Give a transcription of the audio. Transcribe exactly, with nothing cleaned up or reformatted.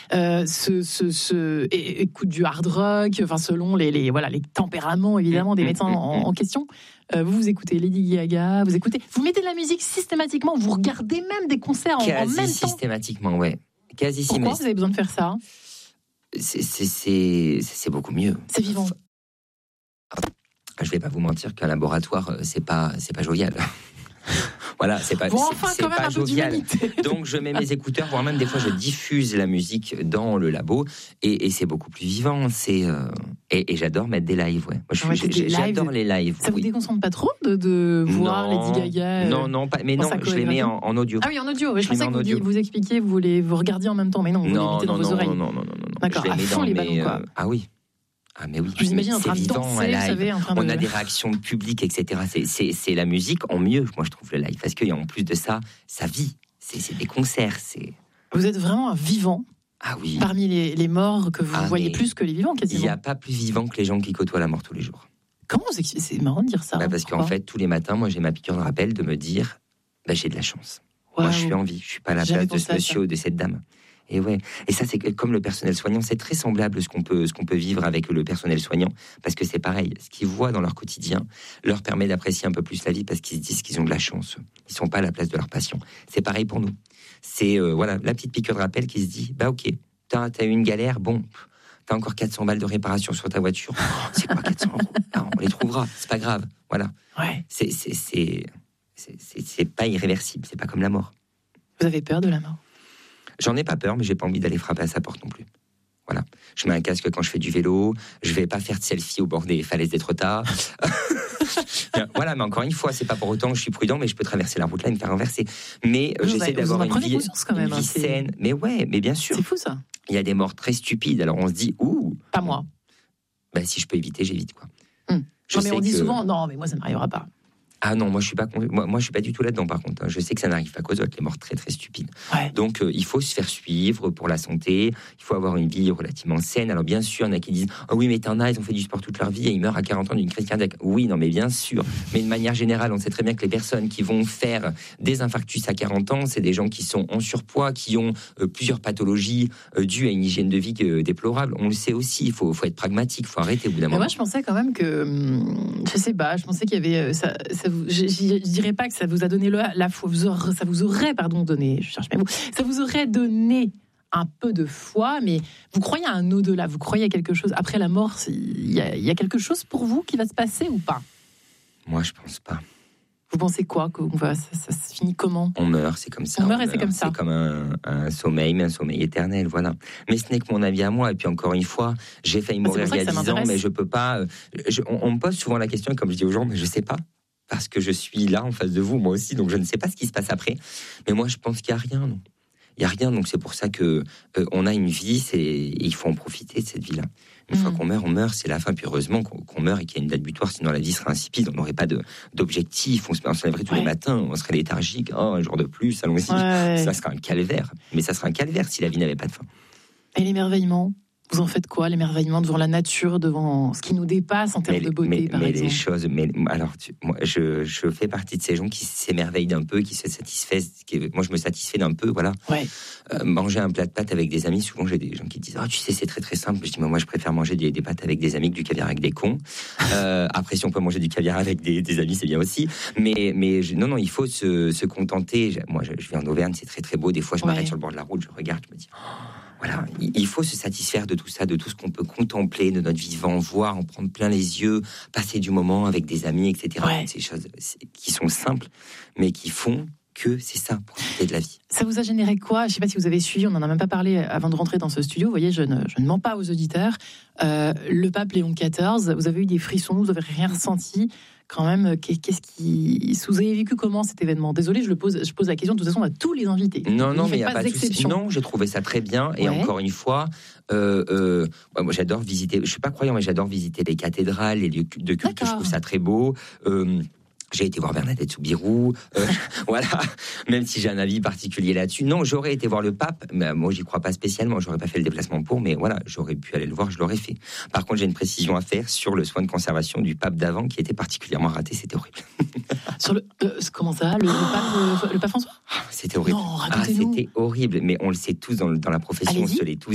euh, se, se, se, écoutent du hard rock, enfin selon les, les, voilà, les tempéraments évidemment des médecins en, en question. Euh, vous, vous écoutez Lady Gaga, vous écoutez, vous mettez de la musique systématiquement, vous regardez même des concerts en, en même temps. Quasi systématiquement, ouais. Quasi Pourquoi vous avez besoin de faire ça? c'est, c'est, c'est, c'est beaucoup mieux. C'est vivant. Je vais pas vous mentir qu'un laboratoire, c'est pas, c'est pas jovial. Voilà, c'est pas, bon, c'est, enfin, c'est quand même pas un jovial. peu Donc je mets mes écouteurs, voire même des fois je diffuse la musique dans le labo, et, et c'est beaucoup plus vivant. C'est euh, et, et j'adore mettre des lives. Ouais. Moi, je suis, ouais, j'ai, j'adore les lives. Ça oui. vous déconcentre pas trop de, de voir non, Lady Gaga euh, Non, non, pas, mais non, je les mets en, en audio. Ah oui, en audio. Je, je pensais que vous, vous expliquiez, vous les vous regardiez en même temps, mais non, vous non, les mettez non, dans vos non, oreilles. Non, non, non, non, non. D'accord. Je les À mets fond dans les mes, ballons, quoi. Euh, ah oui. Ah mais oui, je vous imagine en c'est train de danser, live. Vous savez, en train de... On a des réactions de public, et cetera. C'est, c'est, c'est la musique en mieux, moi je trouve, le live, parce qu'en plus de ça, ça vit. C'est, c'est des concerts. C'est... Vous êtes vraiment un vivant. Ah oui. Parmi les, les morts que vous ah, voyez plus que les vivants, quasiment. Il n'y a pas plus vivant que les gens qui côtoient la mort tous les jours. Comment c'est, c'est marrant de dire ça. Bah hein, parce pourquoi qu'en fait, tous les matins, moi j'ai ma piqûre de rappel de me dire, bah, j'ai de la chance. Wow. Moi je suis en vie, je suis pas à la place de ce monsieur ou de cette dame. Et ouais, et ça c'est comme le personnel soignant, c'est très semblable ce qu'on peut ce qu'on peut vivre avec le personnel soignant, parce que c'est pareil, ce qu'ils voient dans leur quotidien leur permet d'apprécier un peu plus la vie, parce qu'ils se disent qu'ils ont de la chance, ils sont pas à la place de leurs patients. C'est pareil pour nous. C'est euh, voilà la petite piqûre de rappel qui se dit bah ok, t'as t'as eu une galère, bon, t'as encore quatre cents balles de réparation sur ta voiture, oh, c'est quoi quatre cents euros? Ah, on les trouvera, c'est pas grave, voilà. Ouais. C'est c'est c'est c'est, c'est, c'est pas irréversible, c'est pas comme la mort. Vous avez peur de la mort? J'en ai pas peur, mais j'ai pas envie d'aller frapper à sa porte non plus. Voilà. Je mets un casque quand je fais du vélo. Je vais pas faire de selfie au bord des falaises d'Étretat. Voilà, mais encore une fois, c'est pas pour autant que je suis prudent, mais je peux traverser la route là et me faire renverser. Mais vous j'essaie avez, d'avoir une vie, quand même, une vie hein, saine. Mais ouais, mais bien sûr. C'est fou ça. Il y a des morts très stupides. Alors on se dit, ouh. Pas moi. Bah, si je peux éviter, j'évite quoi. Hum. Non, mais on dit que... souvent, non, mais moi ça n'arrivera pas. Ah non, moi je suis pas moi, moi je suis pas du tout là-dedans par contre. Je sais que ça n'arrive pas qu'aux autres, les morts très très stupides. Ouais. Donc euh, il faut se faire suivre pour la santé, il faut avoir une vie relativement saine. Alors bien sûr, il y en a qui disent "Ah oh oui, mais t'en as, ils ont fait du sport toute leur vie et ils meurent à quarante ans d'une crise cardiaque." Oui, non mais bien sûr, mais de manière générale, on sait très bien que les personnes qui vont faire des infarctus à quarante ans, c'est des gens qui sont en surpoids, qui ont euh, plusieurs pathologies euh, dues à une hygiène de vie euh, déplorable. On le sait aussi, il faut faut être pragmatique, il faut arrêter au bout d'un moment. Moi je pensais quand même que je sais pas, je pensais qu'il y avait ça, ça vous, je, je, je dirais pas que ça vous a donné la, la foi, ça vous aurait pardon donné, je cherche mes mots, ça vous aurait donné un peu de foi, mais vous croyez à un au-delà, vous croyez à quelque chose après la mort, il y a, il y a quelque chose pour vous qui va se passer ou pas? Moi je pense pas. Vous pensez quoi qu'on va, ça, ça se finit comment? On meurt, c'est comme ça. On, on meurt et meurt, c'est comme ça. C'est comme un, un sommeil, mais un sommeil éternel, voilà. Mais ce n'est que mon avis à moi. Et puis encore une fois, j'ai failli bah, mourir il y a dix ans, mais je peux pas. Je, on, on me pose souvent la question, comme je dis aux gens, mais je sais pas, parce que je suis là en face de vous, moi aussi, donc je ne sais pas ce qui se passe après. Mais moi, je pense qu'il y a rien, non. Il y a rien, donc c'est pour ça que euh, on a une vie, c'est il faut en profiter de cette vie-là. Une mmh. fois qu'on meurt, on meurt, c'est la fin. Puis heureusement qu'on, qu'on meurt et qu'il y a une date butoir, sinon la vie serait insipide. On n'aurait pas de, d'objectif, on se, on se lèverait tous ouais. les matins, on serait léthargique. Oh, un jour de plus, allons-y. Ouais. Ça serait un calvaire. Mais ça serait un calvaire si la vie n'avait pas de fin. Et l'émerveillement, vous en faites quoi, l'émerveillement devant la nature, devant ce qui nous dépasse en termes mais, de beauté, mais, par mais exemple? Les choses, mais alors, tu, moi, je, je fais partie de ces gens qui s'émerveillent d'un peu, qui se satisfaisent. Qui, moi, je me satisfais d'un peu, voilà. Ouais. Euh, manger un plat de pâtes avec des amis, souvent j'ai des gens qui disent, oh, tu sais, c'est très très simple. Je dis, moi, je préfère manger des, des pâtes avec des amis que du caviar avec des cons. Euh, après, si on peut manger du caviar avec des, des amis, c'est bien aussi. Mais, mais je, non, non, il faut se, se contenter. Moi, je, je vis en Auvergne, c'est très très beau. Des fois, je ouais. m'arrête sur le bord de la route, je regarde, je me dis. Oh, voilà, il faut se satisfaire de tout ça, de tout ce qu'on peut contempler, de notre vivant, voir, en prendre plein les yeux, passer du moment avec des amis, et cetera. Ouais. Ces choses qui sont simples, mais qui font que c'est ça, profiter de la vie. Ça vous a généré quoi? Je ne sais pas si vous avez suivi, on n'en a même pas parlé avant de rentrer dans ce studio. Vous voyez, je ne, je ne mens pas aux auditeurs. Euh, le pape Léon quatorze, vous avez eu des frissons, vous n'avez rien ressenti. Quand même, qu'est-ce qui... Vous avez vécu comment cet événement? Désolé, je le pose, je pose la question de toute façon à tous les invités. Non, non, mais il n'y a pas d'exception. Non, j'ai trouvé ça très bien. Et ouais. encore une fois, euh, euh, moi j'adore visiter. Je ne suis pas croyant, mais j'adore visiter les cathédrales, les lieux de culte. Je trouve ça très beau. Euh, J'ai été voir Bernadette Soubirous, euh, voilà, même si j'ai un avis particulier là-dessus. Non, j'aurais été voir le pape, mais moi j'y crois pas spécialement, j'aurais pas fait le déplacement pour, mais voilà, j'aurais pu aller le voir, je l'aurais fait. Par contre, j'ai une précision à faire sur le soin de conservation du pape d'avant, qui était particulièrement raté, c'était horrible. Sur le, euh, comment ça, le, le, pape, le, le pape François? C'était horrible. Non, ah, c'était horrible, mais on le sait tous dans, dans la profession, on se l'est tous